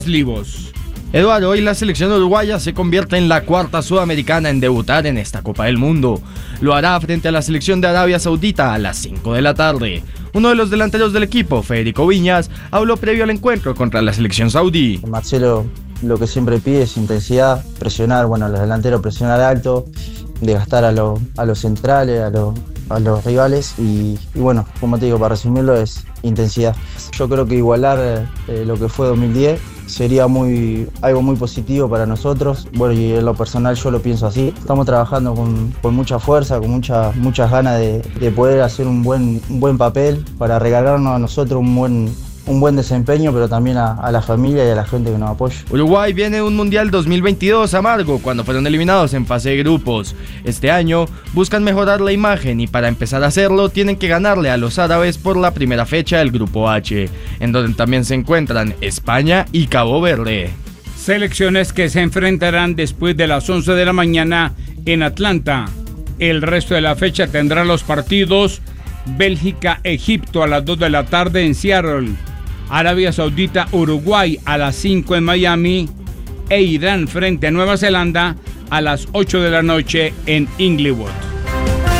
Livos. Eduardo, hoy la selección uruguaya se convierte en la cuarta sudamericana en debutar en esta Copa del Mundo. Lo hará frente a la selección de Arabia Saudita a las 5 de la tarde. Uno de los delanteros del equipo, Federico Viñas, habló previo al encuentro contra la selección saudí. Marcelo lo que siempre pide es intensidad, presionar, a los delanteros presionar alto, desgastar a los centrales, a los rivales y como te digo, para resumirlo es intensidad. Yo creo que igualar lo que fue 2010 sería algo muy positivo para nosotros. Y en lo personal yo lo pienso así. Estamos trabajando con mucha fuerza, con muchas ganas de poder hacer un buen papel para regalarnos a nosotros un buen desempeño, pero también a la familia y a la gente que nos apoya. Uruguay viene de un Mundial 2022 amargo cuando fueron eliminados en fase de grupos. Este año buscan mejorar la imagen y para empezar a hacerlo tienen que ganarle a los árabes por la primera fecha del Grupo H, en donde también se encuentran España y Cabo Verde. Selecciones que se enfrentarán después de las 11 de la mañana en Atlanta. El resto de la fecha tendrá los partidos Bélgica-Egipto a las 2 de la tarde en Seattle, Arabia Saudita-Uruguay a las 5 en Miami e Irán frente a Nueva Zelanda a las 8 de la noche en Inglewood.